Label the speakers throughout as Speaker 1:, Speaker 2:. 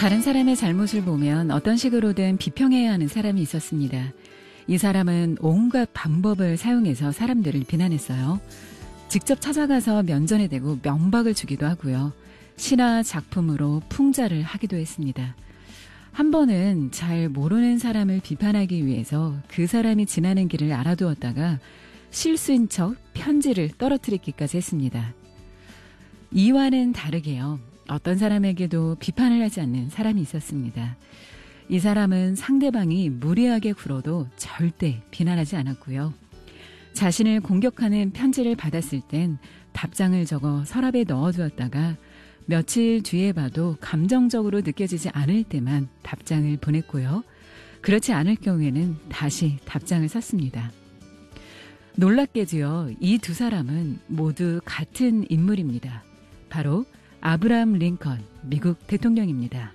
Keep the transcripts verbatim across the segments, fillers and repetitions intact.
Speaker 1: 다른 사람의 잘못을 보면 어떤 식으로든 비평해야 하는 사람이 있었습니다. 이 사람은 온갖 방법을 사용해서 사람들을 비난했어요. 직접 찾아가서 면전에 대고 면박을 주기도 하고요. 시나 작품으로 풍자를 하기도 했습니다. 한 번은 잘 모르는 사람을 비판하기 위해서 그 사람이 지나는 길을 알아두었다가 실수인 척 편지를 떨어뜨리기까지 했습니다. 이와는 다르게요. 어떤 사람에게도 비판을 하지 않는 사람이 있었습니다. 이 사람은 상대방이 무리하게 굴어도 절대 비난하지 않았고요. 자신을 공격하는 편지를 받았을 땐 답장을 적어 서랍에 넣어두었다가 며칠 뒤에 봐도 감정적으로 느껴지지 않을 때만 답장을 보냈고요. 그렇지 않을 경우에는 다시 답장을 썼습니다. 놀랍게도요, 이 두 사람은 모두 같은 인물입니다. 바로 아브라함 링컨, 미국 대통령입니다.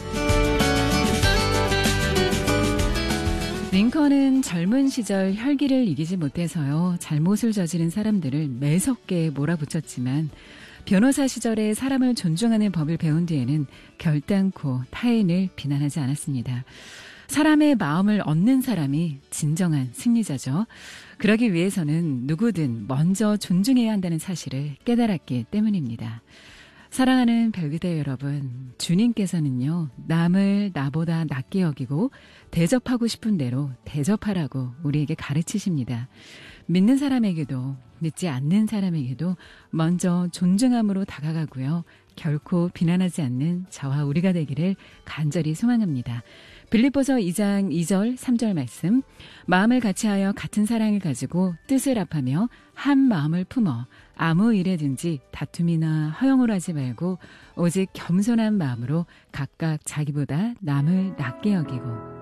Speaker 1: 링컨은 젊은 시절 혈기를 이기지 못해서요, 잘못을 저지른 사람들을 매섭게 몰아붙였지만 변호사 시절에 사람을 존중하는 법을 배운 뒤에는 결단코 타인을 비난하지 않았습니다. 사람의 마음을 얻는 사람이 진정한 승리자죠. 그러기 위해서는 누구든 먼저 존중해야 한다는 사실을 깨달았기 때문입니다. 사랑하는 별그대 여러분, 주님께서는요, 남을 나보다 낮게 여기고 대접하고 싶은 대로 대접하라고 우리에게 가르치십니다. 믿는 사람에게도 믿지 않는 사람에게도 먼저 존중함으로 다가가고요. 결코 비난하지 않는 저와 우리가 되기를 간절히 소망합니다. 빌립보서 이 장 이 절 삼 절 말씀, 마음을 같이하여 같은 사랑을 가지고 뜻을 합하며 한 마음을 품어 아무 일에든지 다툼이나 허용을 하지 말고 오직 겸손한 마음으로 각각 자기보다 남을 낮게 여기고